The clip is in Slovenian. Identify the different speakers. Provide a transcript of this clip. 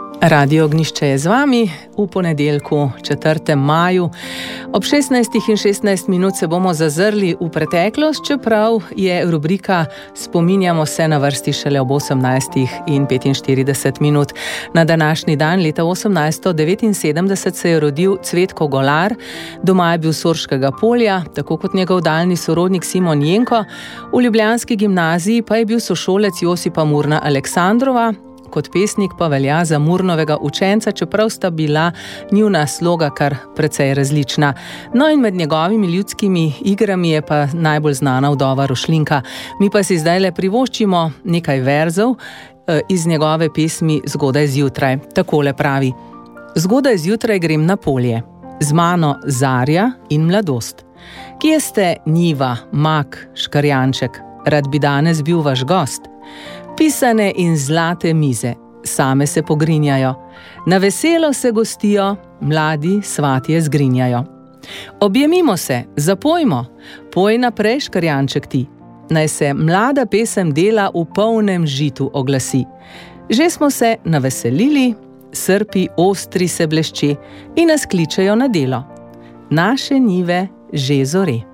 Speaker 1: Radio Ognjišče je z vami v ponedeljku 4. maju. Ob 16:16 se bomo zazrli v preteklost, čeprav je rubrika Spominjamo se na vrsti šele ob 18:45. Na današnji dan leta 1879 se je rodil Cvetko Golar, doma je bil Sorškega polja, tako kot njegov daljni sorodnik Simon Jenko. V ljubljanski gimnaziji pa je bil sošolec Josipa Murna Aleksandrova. Kot pesnik pa velja za Murnovega učenca, čeprav sta bila njuna sloga kar precej različna. No in med njegovimi ljudskimi igrami je pa najbolj znana Vdova Rošlinka. Mi pa si zdajle privoščimo nekaj verzov iz njegove pesmi Zgodaj zjutraj. Takole pravi: Zgodaj zjutraj grem na polje, z mano zarja in mladost. Kje ste njiva, mak, škarjanček, rad bi danes bil vaš gost. Pisane in zlate mize same se pogrinjajo, na veselo se gostijo, mladi svatje zgrinjajo. Objemimo se, zapojmo, poj naprej, škarjanček ti, naj se mlada pesem dela v polnem žitu oglasi. Že smo se naveselili, srpi ostri se blešče in nas kličejo na delo. Naše njive že zore.